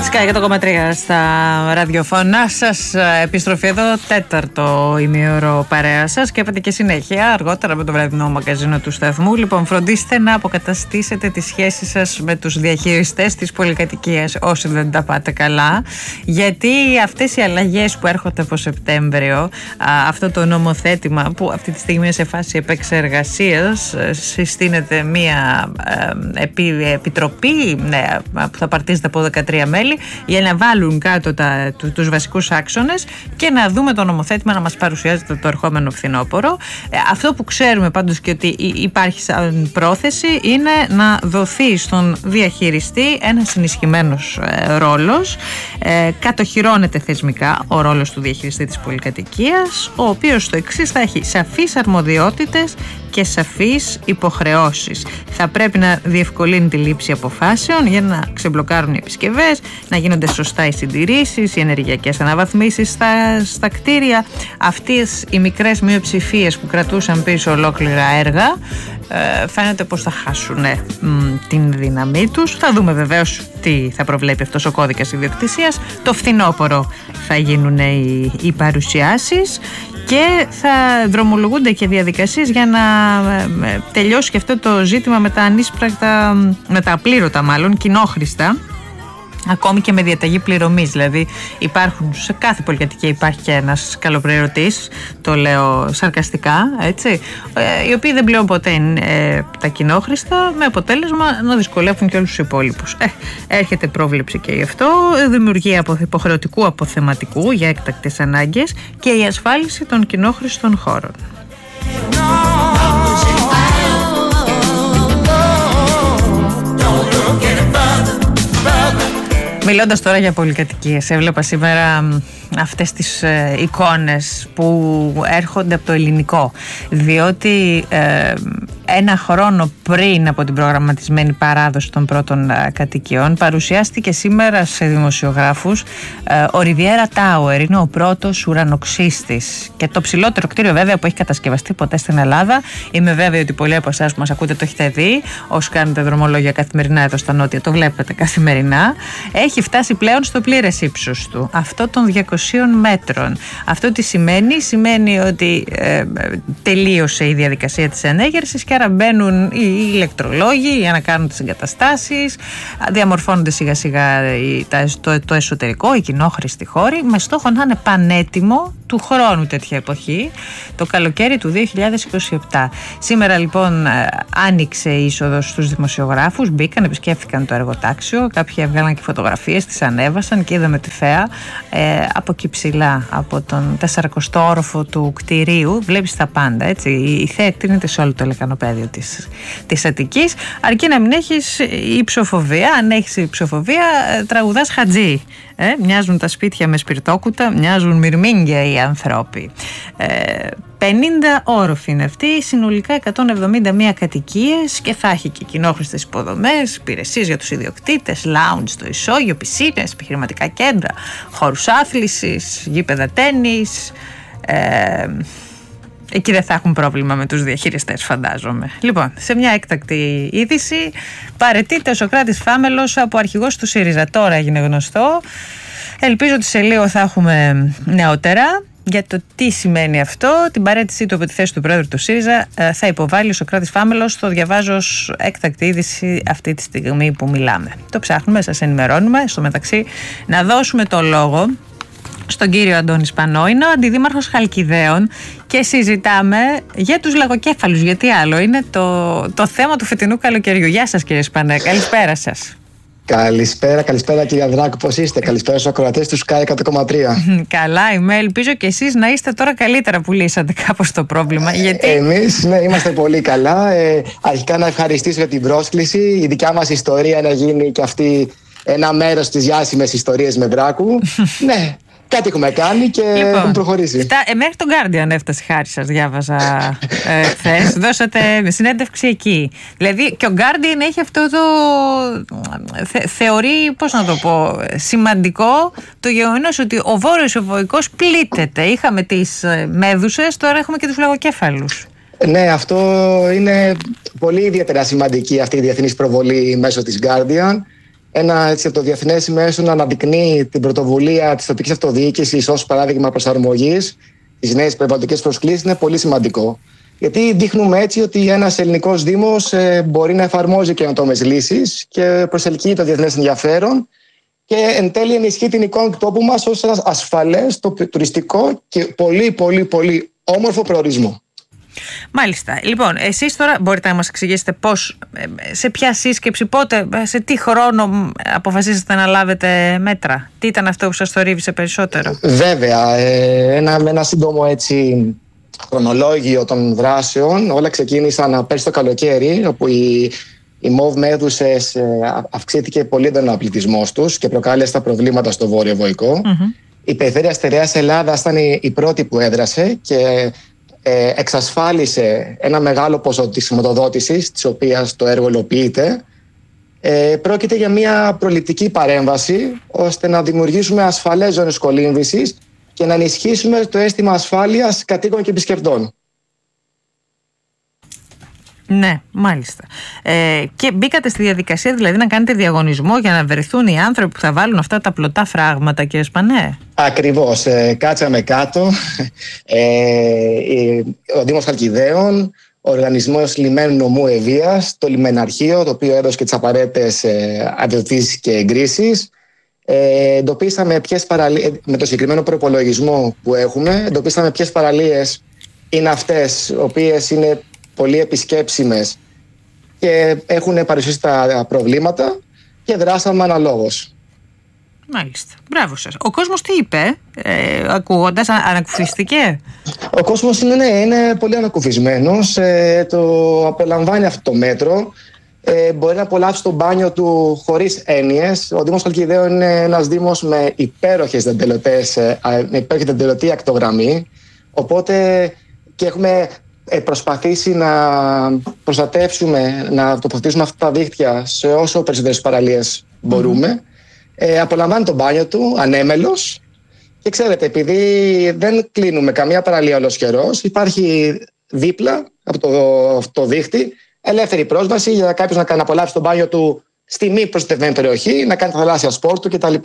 Sky 100,3 στα ραδιοφωνά σας. Επιστροφή εδώ, τέταρτο ημίωρο παρέα σας και έπατε και συνέχεια αργότερα με το βραδινό μαγκαζίνο του σταθμού. Λοιπόν, φροντίστε να αποκαταστήσετε τις σχέσεις σας με τους διαχειριστές της πολυκατοικίας όσοι δεν τα πάτε καλά, γιατί αυτές οι αλλαγές που έρχονται από Σεπτέμβριο, αυτό το νομοθέτημα που αυτή τη στιγμή είναι σε φάση επεξεργασίας, συστήνεται μια επιτροπή που θα παρτίζεται από 13 μέλη για να βάλουν κάτω τους βασικούς άξονες και να δούμε το νομοθέτημα να μας παρουσιάζεται το ερχόμενο φθινόπωρο. Αυτό που ξέρουμε πάντως και ότι υπάρχει σαν πρόθεση είναι να δοθεί στον διαχειριστή ένας ενισχυμένος ρόλος. Κατοχυρώνεται θεσμικά ο ρόλος του διαχειριστή της πολυκατοικίας, ο οποίος στο εξής θα έχει σαφείς αρμοδιότητες και σαφείς υποχρεώσεις. Θα πρέπει να διευκολύνει τη λήψη αποφάσεων για να ξεμπλοκάρουν οι επισκευές, να γίνονται σωστά οι συντηρήσεις, οι ενεργειακές αναβαθμίσεις στα κτίρια. Αυτές οι μικρές μειοψηφίες που κρατούσαν πίσω ολόκληρα έργα φαίνεται πως θα χάσουν την δύναμή τους. Θα δούμε βεβαίως τι θα προβλέπει αυτός ο κώδικας ιδιοκτησίας. Το φθινόπωρο θα γίνουν οι παρουσιάσεις και θα δρομολογούνται και διαδικασίες για να τελειώσει και αυτό το ζήτημα με τα ανίσπρακτα, με τα απλήρωτα μάλλον, κοινόχρηστα, ακόμη και με διαταγή πληρωμής. Δηλαδή υπάρχουν, σε κάθε πολυκατοικία υπάρχει και ένας καλοπληρωτής, το λέω σαρκαστικά, έτσι, οι οποίοι δεν πληρώνουν ποτέ τα κοινόχρηστα, με αποτέλεσμα να δυσκολεύουν και όλους τους υπόλοιπους. Έρχεται πρόβλεψη και γι' αυτό, δημιουργία υποχρεωτικού αποθεματικού για έκτακτες ανάγκες και η ασφάλιση των κοινόχρηστων χώρων. Μιλώντας τώρα για πολυκατοικίες, έβλεπα σήμερα αυτές τις εικόνες που έρχονται από το ελληνικό, διότι ένα χρόνο πριν από την προγραμματισμένη παράδοση των πρώτων κατοικιών παρουσιάστηκε σήμερα σε δημοσιογράφους ο Riviera Tower. Είναι ο πρώτος ουρανοξύστης και το ψηλότερο κτίριο βέβαια που έχει κατασκευαστεί ποτέ στην Ελλάδα. Είμαι βέβαιη ότι πολλοί από εσάς που μας ακούτε το έχετε δει, όσοι κάνετε δρομολόγια καθημερινά εδώ στα νότια το βλέπετε καθημερινά. Έχει φτάσει πλέον στο πλήρες ύψος του, αυτό των 200 μέτρων. Αυτό τι σημαίνει? Σημαίνει ότι τελείωσε η διαδικασία της ενέγερσης και άρα μπαίνουν οι ηλεκτρολόγοι για να κάνουν τις εγκαταστάσεις, διαμορφώνονται σιγά σιγά το εσωτερικό, οι κοινόχρηστοι χώροι, με στόχο να είναι πανέτοιμο του χρόνου τέτοια εποχή, το καλοκαίρι του 2027. Σήμερα λοιπόν άνοιξε η είσοδος στους δημοσιογράφους, μπήκαν, επισκέφθηκαν το εργοτάξιο, κάποιοι έβγαλαν και φωτογραφίες, τις ανέβασαν και είδαμε τη θέα από εκεί ψηλά, από τον 40ο όροφο του κτηρίου, βλέπεις τα πάντα, έτσι. Η θέα εκτείνεται σε όλο το λεκανοπέδιο της Αττικής, αρκεί να μην έχεις υψοφοβία. Αν έχεις υψοφοβία, τραγουδάς Χατζή. Μοιάζουν τα σπίτια με σπιρτόκουτα, μοιάζουν μυρμήγκια οι ανθρώποι. 50 όροφοι είναι αυτοί, συνολικά 171 κατοικίες και θα έχει και κοινόχρηστες υποδομές, υπηρεσίες για τους ιδιοκτήτες, lounge στο ισόγειο, πισίνες, επιχειρηματικά κέντρα, χώρους άθλησης, γήπεδα τένις. Εκεί δεν θα έχουν πρόβλημα με τους διαχειριστές, φαντάζομαι. Λοιπόν, σε μια έκτακτη είδηση, παραιτείται ο Σωκράτης Φάμελος από αρχηγός του ΣΥΡΙΖΑ. Τώρα έγινε γνωστό. Ελπίζω ότι σε λίγο θα έχουμε νεότερα για το τι σημαίνει αυτό. Την παραίτησή του από τη θέση του πρόεδρου του ΣΥΡΙΖΑ θα υποβάλει ο Σωκράτης Φάμελος. Το διαβάζω ως έκτακτη είδηση αυτή τη στιγμή που μιλάμε. Το ψάχνουμε, σας ενημερώνουμε. Στο μεταξύ, να δώσουμε το λόγο στον κύριο Αντώνη Σπανό, είναι ο αντιδήμαρχος Χαλκιδαίων και συζητάμε για τους λαγοκέφαλους. Γιατί άλλο είναι το θέμα του φετινού καλοκαιριού. Γεια σας κύριε Σπανέ, καλησπέρα σας. Καλησπέρα κυρία Δράκου, πώς είστε? Καλησπέρα στους ακροατές του Sky 100,3. Καλά είμαι, ελπίζω και εσείς να είστε τώρα καλύτερα που λύσατε κάπως το πρόβλημα. Γιατί... Εμείς είμαστε πολύ καλά. Αρχικά να ευχαριστήσω για την πρόσκληση. Η δικιά μας ιστορία να γίνει και αυτή ένα μέρος της διάσημες ιστορίες με Δράκου. Ναι. Κάτι έχουμε κάνει και έχουμε προχωρήσει. Μέχρι τον Guardian έφτασε χάρη σας, διάβαζα χθες. Δώσατε συνέντευξη εκεί. Δηλαδή και ο Guardian έχει αυτό το... θεωρεί, πώς να το πω, σημαντικό το γεγονός ότι ο Βόρειος Ευωικός πλήττεται. Είχαμε τις μέδουσες, τώρα έχουμε και τους λαγοκέφαλους. Ναι, αυτό είναι πολύ ιδιαίτερα σημαντική αυτή η διεθνής προβολή μέσω της Guardian. το διεθνές μέσο να αναδεικνύει την πρωτοβουλία της τοπικής αυτοδιοίκησης ως παράδειγμα προσαρμογής στις νέες περιβαλλοντικές προσκλήσεις είναι πολύ σημαντικό. Γιατί δείχνουμε έτσι ότι ένας ελληνικός δήμος μπορεί να εφαρμόζει καινοτόμες λύσεις και προσελκύει το διεθνές ενδιαφέρον και εν τέλει ενισχύει την εικόνα του τόπου μας ως ένας ασφαλές, τουριστικό και πολύ πολύ πολύ όμορφο προορισμό. Μάλιστα. Λοιπόν, εσείς τώρα μπορείτε να μας εξηγήσετε πώς, σε ποια σύσκεψη, πότε, σε τι χρόνο αποφασίσατε να λάβετε μέτρα? Τι ήταν αυτό που σας θορύβησε περισσότερο? Βέβαια, ένα σύντομο έτσι χρονολόγιο των δράσεων. Όλα ξεκίνησαν πέρσι το καλοκαίρι, όπου οι μοβ μέδουσες αυξήθηκε πολύ έντονα ο πληθυσμός τους και προκάλεσε τα προβλήματα στο Βόρειο Βοϊκό. Η Περιφέρεια Στερεάς Ελλάδας ήταν η πρώτη που έδρασε και εξασφάλισε ένα μεγάλο ποσό της χρηματοδότησης, της οποίας το έργο υλοποιείται. Πρόκειται για μια προληπτική παρέμβαση ώστε να δημιουργήσουμε ασφαλές ζώνες κολύμβησης και να ενισχύσουμε το αίσθημα ασφάλειας κατοίκων και επισκεπτών. Ναι, μάλιστα. Και μπήκατε στη διαδικασία δηλαδή να κάνετε διαγωνισμό για να βρεθούν οι άνθρωποι που θα βάλουν αυτά τα πλωτά φράγματα, κύριε Σπανέ? Ακριβώς. Κάτσαμε κάτω. Ο Δήμος Χαλκιδαίων, ο Οργανισμός Λιμένου Νομού Ευβοίας, το Λιμεναρχείο, το οποίο έδωσε και τις απαραίτητες αδειοδοτήσεις και εγκρίσεις. Εντοπίσαμε με το συγκεκριμένο προϋπολογισμό που έχουμε, εντοπίσαμε ποιες παραλίες είναι αυτές, οι οποίες είναι πολύ επισκέψιμες και έχουν παρουσιάσει τα προβλήματα και δράσαμε αναλόγως. Μάλιστα. Μπράβο σας. Ο κόσμος τι είπε, ακούγοντας, ανακουφίστηκε? Ο κόσμος είναι πολύ ανακουφισμένος, το απολαμβάνει αυτό το μέτρο. Μπορεί να απολαύσει το μπάνιο του χωρίς έννοιες. Ο Δήμος Χαλκιδαίων είναι ένας δήμος με υπέροχες δεντελωτή ακτογραμμή. Οπότε και έχουμε προσπαθήσει να προστατεύσουμε, να τοποθετήσουμε αυτά τα δίχτυα σε όσο περισσότερες παραλίες μπορούμε. Απολαμβάνει το μπάνιο του ανέμελος και ξέρετε, επειδή δεν κλείνουμε καμία παραλία όλος καιρός, υπάρχει δίπλα από το δίχτυ ελεύθερη πρόσβαση για κάποιος να απολαύσει το μπάνιο του στη μη προστατευμένη περιοχή, να κάνει τα θαλάσσια σπορ του κτλ.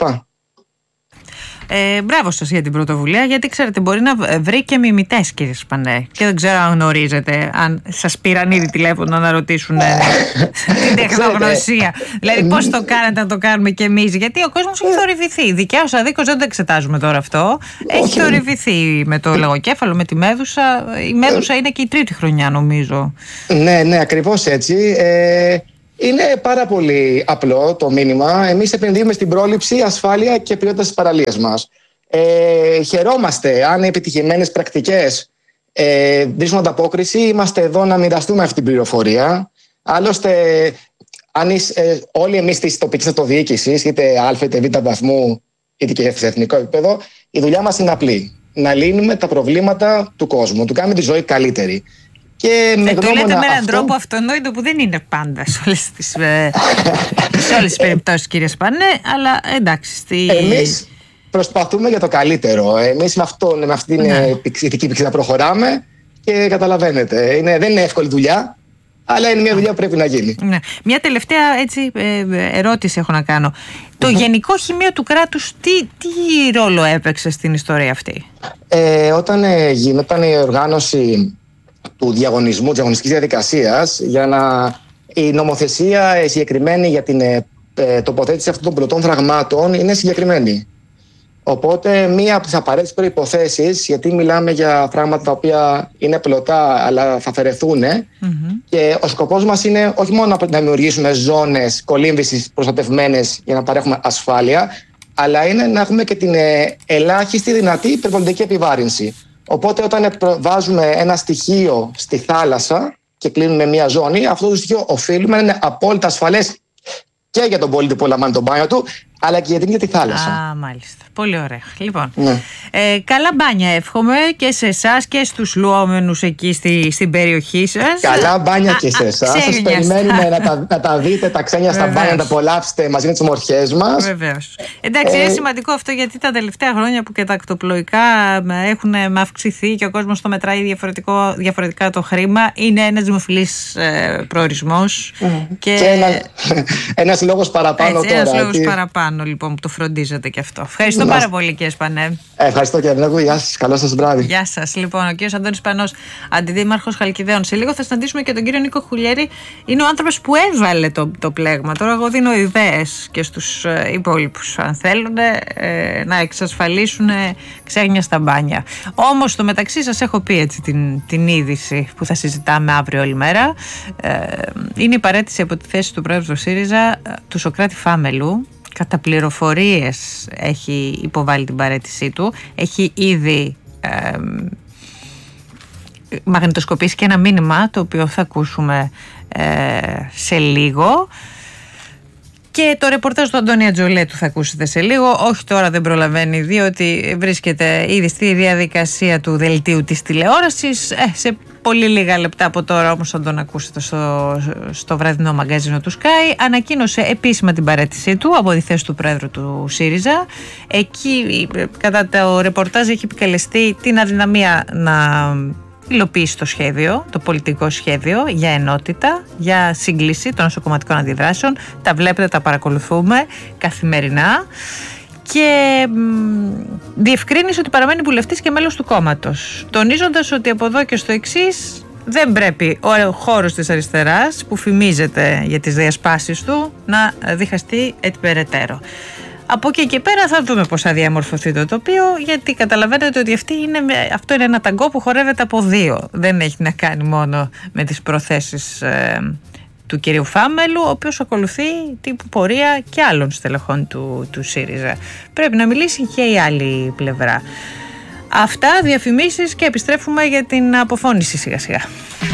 Μπράβο σας για την πρωτοβουλία, γιατί ξέρετε μπορεί να βρει και μιμητές, κύριε Σπανέ, και δεν ξέρω αν γνωρίζετε, αν σας πήραν ήδη τηλέφωνο να ρωτήσουν την τεχνογνωσία, δηλαδή πώς το κάνετε να το κάνουμε κι εμείς, γιατί ο κόσμος έχει θορυβηθεί, δικαίως αδίκως δεν το εξετάζουμε τώρα αυτό, έχει θορυβηθεί με το λαγοκέφαλο, με τη Μέδουσα. Η Μέδουσα είναι και η τρίτη χρονιά νομίζω. Ναι, ακριβώς έτσι. Είναι πάρα πολύ απλό το μήνυμα. Εμείς επενδύουμε στην πρόληψη, ασφάλεια και ποιότητα στις παραλίες μας. Χαιρόμαστε αν οι επιτυχημένες πρακτικές βρίσκουν ανταπόκριση. Είμαστε εδώ να μοιραστούμε αυτή την πληροφορία. Άλλωστε, όλοι εμείς της τοπικής αυτοδιοίκησης, είτε α είτε β βαθμού, είτε και σε εθνικό επίπεδο, η δουλειά μας είναι απλή. Να λύνουμε τα προβλήματα του κόσμου, του κάνουμε τη ζωή καλύτερη. Και με το λέτε με έναν τρόπο αυτονόητο που δεν είναι πάντα σε όλες τις περιπτώσεις, κύριε Σπανέ, αλλά εντάξει. Εμείς προσπαθούμε για το καλύτερο. Εμείς με αυτή την ηθική πήξη να προχωράμε και καταλαβαίνετε. Δεν είναι εύκολη δουλειά, αλλά είναι μια δουλειά που πρέπει να γίνει. Ναι. Μια τελευταία ερώτηση έχω να κάνω. Το Γενικό Χημείο του Κράτους τι ρόλο έπαιξε στην ιστορία αυτή? Όταν γινόταν η οργάνωση του διαγωνισμού, της διαγωνιστικής διαδικασίας, η νομοθεσία συγκεκριμένη για την τοποθέτηση αυτών των πλωτών φραγμάτων είναι συγκεκριμένη. Οπότε μία από τις απαραίτητες προϋποθέσεις, γιατί μιλάμε για φράγματα τα οποία είναι πλωτά αλλά θα αφαιρεθούν, και ο σκοπός μας είναι όχι μόνο να δημιουργήσουμε ζώνες κολύμβησης προστατευμένες για να παρέχουμε ασφάλεια, αλλά είναι να έχουμε και την ελάχιστη δυνατή περιβαλλοντική επιβάρυνση. Οπότε όταν βάζουμε ένα στοιχείο στη θάλασσα και κλείνουμε μια ζώνη, αυτό το στοιχείο οφείλουμε να είναι απόλυτα ασφαλές και για τον πολίτη που λαμβάνει τον μπάνιο του, αλλά και για την ίδια τη θάλασσα. Α, μάλιστα. Πολύ ωραία. Λοιπόν, καλά μπάνια εύχομαι και σε εσάς και στους λουόμενους εκεί στην περιοχή σας. Καλά μπάνια και σε εσάς. Σας περιμένουμε να τα δείτε τα ξένια στα μπάνια, να τα απολαύσετε μαζί με τις ομορφιές μας. Βεβαίως. Εντάξει, είναι σημαντικό αυτό, γιατί τα τελευταία χρόνια που και τα ακτοπλοϊκά έχουν αυξηθεί και ο κόσμος το μετράει διαφορετικά το χρήμα, είναι ένας δημοφιλής προορισμός. Και ένας λόγος παραπάνω τώρα. Ένας λόγος παραπάνω λοιπόν που το φροντίζετε και αυτό. Ευχαριστώ πάρα πολύ, κύριε Σπανέ. Ευχαριστώ, κύριε Αντρέκου. Γεια σας. Καλό σας βράδυ. Γεια σας. Λοιπόν, ο κύριος Αντώνης Σπανός, αντιδήμαρχος Χαλκιδαίων. Σε λίγο θα συναντήσουμε και τον κύριο Νίκο Χουλιέρη. Είναι ο άνθρωπος που έβαλε το πλέγμα. Τώρα, εγώ δίνω ιδέες και στους υπόλοιπους, αν θέλουν να εξασφαλίσουν ξένια στα μπάνια. Όμως, στο μεταξύ, σας έχω πει έτσι την είδηση που θα συζητάμε αύριο όλη μέρα. Είναι η παραίτηση από τη θέση του πρόεδρου του ΣΥΡΙΖΑ, του Σωκράτη Φάμελου. Κατά πληροφορίες έχει υποβάλει την παραίτησή του. Έχει ήδη μαγνητοσκοπήσει και ένα μήνυμα, το οποίο θα ακούσουμε σε λίγο. Και το ρεπορτάζ του Αντώνη Ατζολέτου θα ακούσετε σε λίγο. Όχι τώρα, δεν προλαβαίνει, διότι βρίσκεται ήδη στη διαδικασία του δελτίου της τηλεόρασης. Σε πολύ λίγα λεπτά από τώρα όμως θα τον ακούσετε στο βραδινό μαγκαζίνο του Sky. Ανακοίνωσε επίσημα την παραίτησή του από τη θέση του πρόεδρου του ΣΥΡΙΖΑ. Εκεί κατά το ρεπορτάζ έχει επικαλεστεί την αδυναμία να υλοποιήσει το σχέδιο, το πολιτικό σχέδιο για ενότητα, για σύγκληση των νοσοκομματικών αντιδράσεων. Τα βλέπετε, τα παρακολουθούμε καθημερινά. Και διευκρίνησε ότι παραμένει βουλευτής και μέλος του κόμματος, τονίζοντας ότι από εδώ και στο εξής δεν πρέπει ο χώρος της αριστεράς, που φημίζεται για τις διασπάσεις του, να διχαστεί έτσι περαιτέρω. Από εκεί και πέρα θα δούμε πώς θα διαμορφωθεί το τοπίο, γιατί καταλαβαίνετε ότι αυτό είναι ένα ταγκό που χορεύεται από δύο. Δεν έχει να κάνει μόνο με τις προθέσεις του κυρίου Φάμελου, ο οποίος ακολουθεί την πορεία και άλλων στελεχών του ΣΥΡΙΖΑ. Πρέπει να μιλήσει και η άλλη πλευρά. Αυτά, διαφημίσεις και επιστρέφουμε για την αποφώνηση σιγά σιγά.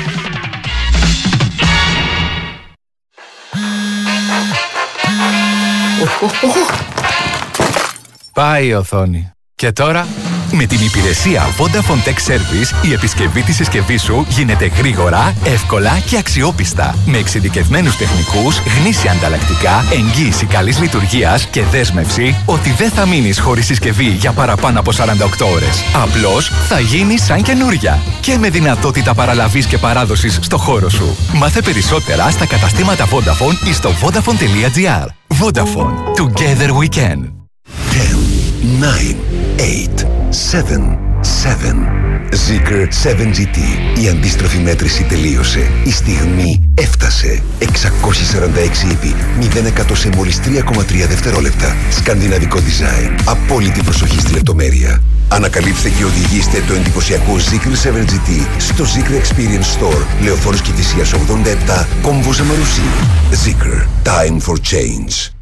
Πάει η οθόνη. Και τώρα, με την υπηρεσία Vodafone Tech Service, η επισκευή της συσκευής σου γίνεται γρήγορα, εύκολα και αξιόπιστα. Με εξειδικευμένους τεχνικούς, γνήσια ανταλλακτικά, εγγύηση καλής λειτουργίας και δέσμευση ότι δεν θα μείνεις χωρίς συσκευή για παραπάνω από 48 ώρες. Απλώς θα γίνει σαν καινούρια. Και με δυνατότητα παραλαβής και παράδοσης στο χώρο σου. Μάθε περισσότερα στα καταστήματα Vodafone ή στο vodafone.gr. Vodafone. Together we can. 10, 9, 8, 7, 7. Zeekr 7GT. Η αντίστροφη μέτρηση τελείωσε. Η στιγμή έφτασε. 646 ύπη. 0% σε μόλις 3,3 δευτερόλεπτα. Σκανδιναβικό design. Απόλυτη προσοχή στη λεπτομέρεια. Ανακαλύψτε και οδηγήστε το εντυπωσιακό Zeekr 7GT στο Zeekr Experience Store. Λεωφόρος Κηφισίας 87, Κόμβος Αμαρουσίου. Zeekr. Time for change.